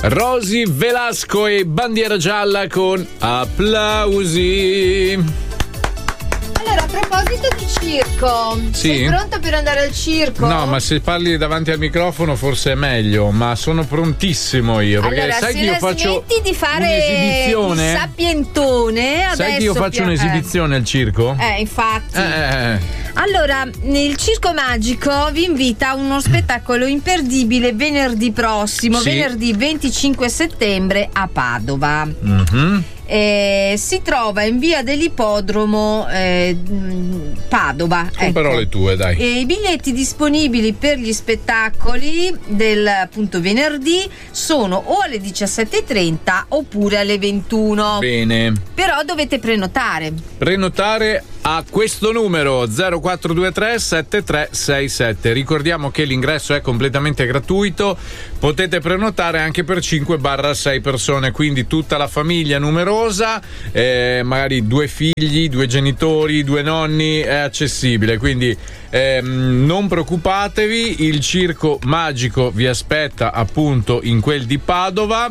Rosy Velasco e Bandiera Gialla con Applausi. Allora, a proposito di circo, sì? Sei pronto per andare al circo? No, ma se parli davanti al microfono forse è meglio, ma sono prontissimo io, perché allora, sai che io faccio smetti di fare un'esibizione? il sapientone, sai che io faccio un'esibizione al circo? Infatti. Allora, il Circo Magico vi invita a uno spettacolo imperdibile venerdì prossimo, sì. Venerdì 25 settembre a Padova. Mm-hmm. Si trova in via dell'Ippodromo Padova. Con parole tue, dai. I biglietti disponibili per gli spettacoli del appunto venerdì sono o alle 17:30 oppure alle 21. Bene. Però dovete prenotare A questo numero 0423 7367. Ricordiamo che l'ingresso è completamente gratuito, potete prenotare anche per 5-6 persone, quindi tutta la famiglia numerosa, magari 2 figli, 2 genitori, 2 nonni, è accessibile, quindi non preoccupatevi, il Circo Magico vi aspetta appunto in quel di Padova.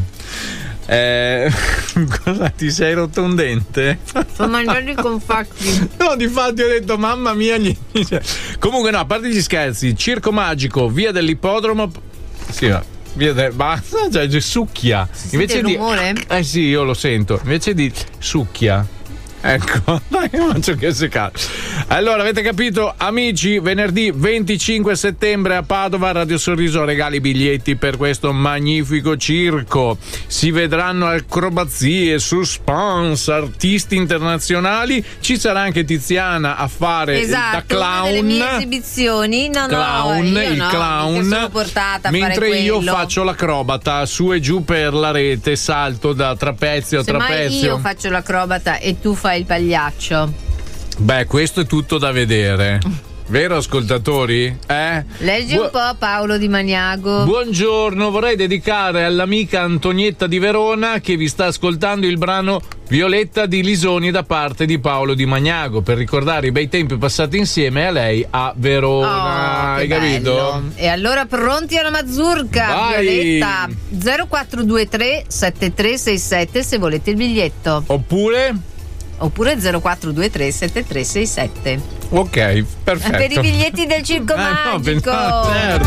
Cosa, ti sei rotto un dente? Sto mangiando i confetti. No, difatti ho detto mamma mia. Comunque no, a parte gli scherzi, Circo Magico, via dell'Ippodromo. Sì, basta, cioè succhia. Invece di rumore? Sì, io lo sento. Invece di succhia. Ecco, dai, faccio che seccato. Allora, avete capito, amici, venerdì 25 settembre a Padova, Radio Sorriso regali biglietti per questo magnifico circo. Si vedranno acrobazie, suspense, artisti internazionali. Ci sarà anche Tiziana a fare da clown. Una delle mie esibizioni. Il clown. Sono portata a mentre fare io quello. faccio l'acrobata su e giù per la rete, salto da trapezio a trapezio. Io faccio l'acrobata e tu fai il pagliaccio. Beh, questo è tutto da vedere. Vero, ascoltatori? Leggi un po' Paolo Di Maniago. Buongiorno, vorrei dedicare all'amica Antonietta di Verona che vi sta ascoltando il brano Violetta di Lisoni da parte di Paolo Di Maniago per ricordare i bei tempi passati insieme a lei a Verona. Hai capito? Bello. E allora pronti alla mazurka. Vai. Violetta 0423 7367 se volete il biglietto. Oppure 0423 7367. ok, perfetto. Per i biglietti del Circo Magico. Certo.